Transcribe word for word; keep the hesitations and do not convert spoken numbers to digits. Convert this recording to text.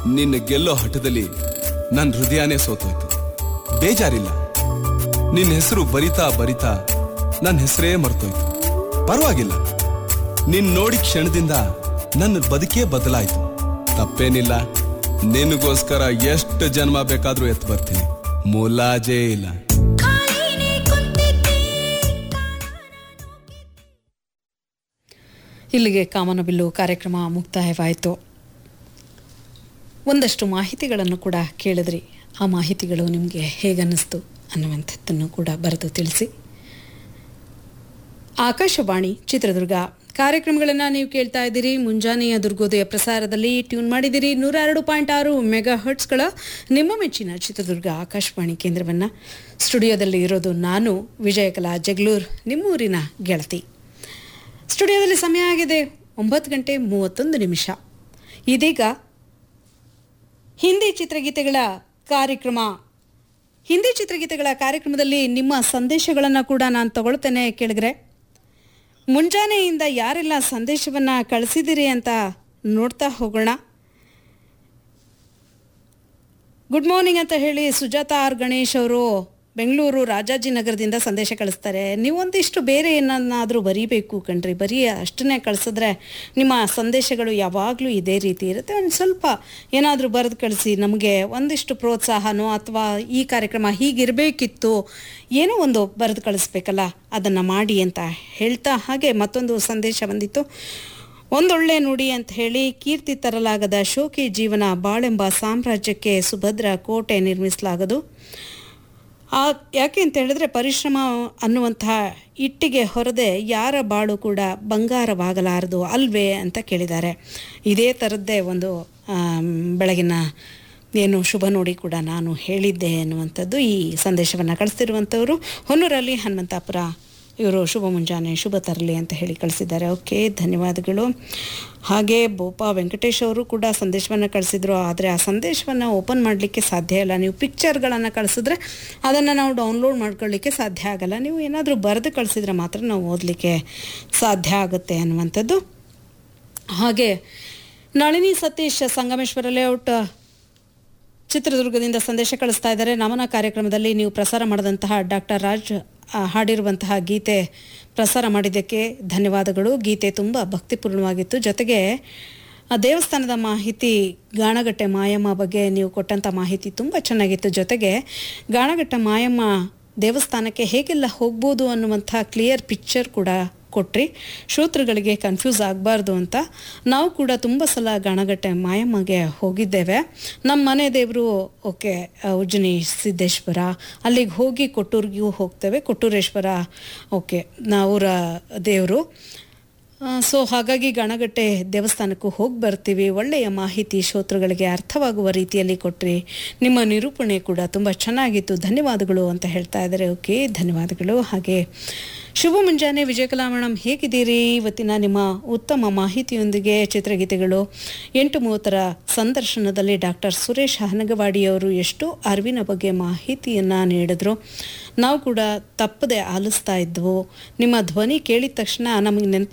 ನಿನ್ನ ಗೆಲ್ಲೋ ಹಠದಲ್ಲಿ ನನ್ನ ಹೃದಯನೇ ಸೋತೋಯ್ತು. ಬೇಜಾರಿಲ್ಲ, ನಿನ್ನ ಹೆಸರು ಬರಿತಾ ಬರಿತಾ ನನ್ನ ಹೆಸರೇ ಮರ್ತೋಯ್ತು. ಪರವಾಗಿಲ್ಲ, ನಿನ್ ನೋಡಿ ಕ್ಷಣದಿಂದ ನನ್ನ ಬದುಕೇ ಬದಲಾಯ್ತು. ತಪ್ಪೇನಿಲ್ಲ, ನಿನಗೋಸ್ಕರ ಎಷ್ಟು ಜನ್ಮ ಬೇಕಾದ್ರೂ ಎತ್ತು ಬರ್ತೀನಿ, ಮುಲಾಜೇ ಇಲ್ಲ. ಇಲ್ಲಿಗೆ ಕಾಮನಬಿಲ್ಲು ಕಾರ್ಯಕ್ರಮ ಮುಕ್ತಾಯವಾಯಿತು. ಒಂದಷ್ಟು ಮಾಹಿತಿಗಳನ್ನು ಕೂಡ ಕೇಳಿದ್ರಿ. ಆ ಮಾಹಿತಿಗಳು ನಿಮಗೆ ಹೇಗನ್ನಿಸ್ತು ಅನ್ನುವಂಥದ್ದನ್ನು ಕೂಡ ಬರೆದು ತಿಳಿಸಿ. ಆಕಾಶವಾಣಿ ಚಿತ್ರದುರ್ಗ ಕಾರ್ಯಕ್ರಮಗಳನ್ನು ನೀವು ಕೇಳ್ತಾ ಇದ್ದೀರಿ. ಮುಂಜಾನೆಯ ದುರ್ಗೋದಯ ಪ್ರಸಾರದಲ್ಲಿ ಟ್ಯೂನ್ ಮಾಡಿದ್ದೀರಿ ನೂರ ಎರಡು ಪಾಯಿಂಟ್ ಆರು ಮೆಗಾ ಹರ್ಟ್ಸ್ಗಳ ನಿಮ್ಮ ಮೆಚ್ಚಿನ ಚಿತ್ರದುರ್ಗ ಆಕಾಶವಾಣಿ ಕೇಂದ್ರವನ್ನು. ಸ್ಟುಡಿಯೋದಲ್ಲಿ ಇರೋದು ನಾನು ವಿಜಯಕಲಾ ಜಗಳೂರ್, ನಿಮ್ಮೂರಿನ ಗೆಳತಿ. ಸ್ಟುಡಿಯೋದಲ್ಲಿ ಸಮಯ ಆಗಿದೆ ಒಂಬತ್ತು ಗಂಟೆ ಮೂವತ್ತೊಂದು ನಿಮಿಷ. ಇದೀಗ ಹಿಂದಿ ಚಿತ್ರಗೀತೆಗಳ ಕಾರ್ಯಕ್ರಮ. ಹಿಂದಿ ಚಿತ್ರಗೀತೆಗಳ ಕಾರ್ಯಕ್ರಮದಲ್ಲಿ ನಿಮ್ಮ ಸಂದೇಶಗಳನ್ನು ಕೂಡ ನಾನು ತಗೊಳ್ತೇನೆ. ಕೇಳಿದ್ರೆ ಮುಂಜಾನೆಯಿಂದ ಯಾರೆಲ್ಲ ಸಂದೇಶವನ್ನು ಕಳಿಸಿದಿರಿ ಅಂತ ನೋಡ್ತಾ ಹೋಗೋಣ. ಗುಡ್ ಮಾರ್ನಿಂಗ್ ಅಂತ ಹೇಳಿ ಸುಜಾತಾ ಆರ್ ಗಣೇಶ್ ಅವರು ಬೆಂಗಳೂರು ರಾಜಾಜಿನಗರದಿಂದ ಸಂದೇಶ ಕಳಿಸ್ತಾರೆ. ನೀವೊಂದಿಷ್ಟು ಬೇರೆ ಏನನ್ನಾದರೂ ಬರೀಬೇಕು ಕಣ್ರಿ, ಬರೀ ಅಷ್ಟನ್ನೇ ಕಳಿಸಿದ್ರೆ ನಿಮ್ಮ ಸಂದೇಶಗಳು ಯಾವಾಗಲೂ ಇದೇ ರೀತಿ ಇರುತ್ತೆ. ಒಂದು ಸ್ವಲ್ಪ ಏನಾದರೂ ಬರೆದು ಕಳಿಸಿ, ನಮಗೆ ಒಂದಿಷ್ಟು ಪ್ರೋತ್ಸಾಹನೋ ಅಥವಾ ಈ ಕಾರ್ಯಕ್ರಮ ಹೀಗಿರಬೇಕಿತ್ತು ಏನೋ ಒಂದು ಬರೆದು ಕಳಿಸ್ಬೇಕಲ್ಲ, ಅದನ್ನು ಮಾಡಿ ಅಂತ ಹೇಳ್ತಾ, ಹಾಗೆ ಮತ್ತೊಂದು ಸಂದೇಶ ಬಂದಿತ್ತು. ಒಂದೊಳ್ಳೆ ನುಡಿ ಅಂತ ಹೇಳಿ, ಕೀರ್ತಿ ತರಲಾಗದ ಶೋಕಿ ಜೀವನ, ಬಾಳೆಂಬ ಸಾಮ್ರಾಜ್ಯಕ್ಕೆ ಸುಭದ್ರ ಕೋಟೆ ನಿರ್ಮಿಸಲಾಗದು. ಆ ಯಾಕೆ ಅಂತ ಹೇಳಿದ್ರೆ, ಪರಿಶ್ರಮ ಅನ್ನುವಂತಹ ಇಟ್ಟಿಗೆ ಹೊರದೆ ಯಾರ ಬಾಳು ಕೂಡ ಬಂಗಾರವಾಗಲಾರದು ಅಲ್ವೇ ಅಂತ ಕೇಳಿದ್ದಾರೆ. ಇದೇ ಥರದ್ದೇ ಒಂದು ಬೆಳಗಿನ ಏನು ಶುಭ ನೋಡಿ ಕೂಡ ನಾನು ಹೇಳಿದ್ದೆ ಅನ್ನುವಂಥದ್ದು. ಈ ಸಂದೇಶವನ್ನು ಕಳಿಸ್ತಿರುವಂಥವರು ಹೊನ್ನೂರಲ್ಲಿ ಹನುಮಂತಾಪುರ. ಇವರು ಶುಭ ಮುಂಜಾನೆ, ಶುಭ ತರಲಿ ಅಂತ ಹೇಳಿ ಕಳಿಸಿದ್ದಾರೆ. ಓಕೆ, ಧನ್ಯವಾದಗಳು. ಹಾಗೆ ಬೋಪಾ ವೆಂಕಟೇಶ್ ಅವರು ಕೂಡ ಸಂದೇಶವನ್ನು ಕಳಿಸಿದ್ರು. ಆದರೆ ಆ ಸಂದೇಶವನ್ನು ಓಪನ್ ಮಾಡಲಿಕ್ಕೆ ಸಾಧ್ಯ ಇಲ್ಲ. ನೀವು ಪಿಕ್ಚರ್ಗಳನ್ನು ಕಳಿಸಿದ್ರೆ ಅದನ್ನು ನಾವು ಡೌನ್ಲೋಡ್ ಮಾಡ್ಕೊಳ್ಳಿಕ್ಕೆ ಸಾಧ್ಯ ಆಗಲ್ಲ. ನೀವು ಏನಾದರೂ ಬರೆದು ಕಳಿಸಿದ್ರೆ ಮಾತ್ರ ನಾವು ಓದಲಿಕ್ಕೆ ಸಾಧ್ಯ ಆಗುತ್ತೆ ಅನ್ನುವಂಥದ್ದು. ಹಾಗೆ ನಳಿನಿ ಸತೀಶ್ ಸಂಗಮೇಶ್ವರ ಲೇಔಟ್ ಚಿತ್ರದುರ್ಗದಿಂದ ಸಂದೇಶ ಕಳಿಸ್ತಾ ಇದ್ದಾರೆ. ನಮನ ಕಾರ್ಯಕ್ರಮದಲ್ಲಿ ನೀವು ಪ್ರಸಾರ ಮಾಡಿದಂತಹ ಡಾಕ್ಟರ್ ರಾಜ್ ಹಾಡಿರುವಂತಹ ಗೀತೆ ಪ್ರಸಾರ ಮಾಡಿದ್ದಕ್ಕೆ ಧನ್ಯವಾದಗಳು. ಗೀತೆ ತುಂಬ ಭಕ್ತಿಪೂರ್ಣವಾಗಿತ್ತು. ಜೊತೆಗೆ ಆ ದೇವಸ್ಥಾನದ ಮಾಹಿತಿ, ಗಾಣಗಟ್ಟೆ ಮಾಯಮ್ಮ ಬಗ್ಗೆ ನೀವು ಕೊಟ್ಟಂಥ ಮಾಹಿತಿ ತುಂಬ ಚೆನ್ನಾಗಿತ್ತು. ಜೊತೆಗೆ ಗಾಣಗಟ್ಟೆ ಮಾಯಮ್ಮ ದೇವಸ್ಥಾನಕ್ಕೆ ಹೇಗೆಲ್ಲ ಹೋಗ್ಬೋದು ಅನ್ನುವಂಥ ಕ್ಲಿಯರ್ ಪಿಕ್ಚರ್ ಕೂಡ ಕೊಟ್ರಿ. ಶ್ರೋತೃಗಳಿಗೆ ಕನ್ಫ್ಯೂಸ್ ಆಗಬಾರ್ದು ಅಂತ ನಾವು ಕೂಡ ತುಂಬ ಸಲ ಗಾಣಗಟ್ಟೆ ಮಾಯಮ್ಮಗೆ ಹೋಗಿದ್ದೇವೆ. ನಮ್ಮ ಮನೆ ದೇವರು ಓಕೆ ಉಜ್ಜನಿ ಸಿದ್ದೇಶ್ವರ, ಅಲ್ಲಿಗೆ ಹೋಗಿ ಕೊಟ್ಟೂರಿಗೂ ಹೋಗ್ತೇವೆ. ಕೊಟ್ಟೂರೇಶ್ವರ ಓಕೆ ಅವರ ದೇವರು. ಸೊ ಹಾಗಾಗಿ ಗಣಗಟ್ಟೆ ದೇವಸ್ಥಾನಕ್ಕೂ ಹೋಗಿ ಬರ್ತೀವಿ. ಒಳ್ಳೆಯ ಮಾಹಿತಿ ಶ್ರೋತೃಗಳಿಗೆ ಅರ್ಥವಾಗುವ ರೀತಿಯಲ್ಲಿ ಕೊಟ್ರಿ. ನಿಮ್ಮ ನಿರೂಪಣೆ ಕೂಡ ತುಂಬ ಚೆನ್ನಾಗಿತ್ತು, ಧನ್ಯವಾದಗಳು ಅಂತ ಹೇಳ್ತಾ ಇದ್ದಾರೆ. ಓಕೆ, ಧನ್ಯವಾದಗಳು. ಹಾಗೆ ಶುಭ ಮುಂಜಾನೆ ವಿಜಯಕಲಾ ಮೇಡಮ್, ಹೇಗಿದ್ದೀರಿ? ಇವತ್ತಿನ ನಿಮ್ಮ ಉತ್ತಮ ಮಾಹಿತಿಯೊಂದಿಗೆ ಚಿತ್ರಗೀತೆಗಳು. ಎಂಟು ಮೂವತ್ತರ ಸಂದರ್ಶನದಲ್ಲಿ ಡಾಕ್ಟರ್ ಸುರೇಶ್ ಹನಗವಾಡಿಯವರು ಎಷ್ಟು ಅರಿವಿನ ಬಗ್ಗೆ ಮಾಹಿತಿಯನ್ನು ನೀಡಿದ್ರು. ನಾವು ಕೂಡ ತಪ್ಪದೆ ಆಲಿಸ್ತಾ ಇದ್ವು. ನಿಮ್ಮ ಧ್ವನಿ ಕೇಳಿದ ತಕ್ಷಣ ನಮಗೆ ನೆನಪು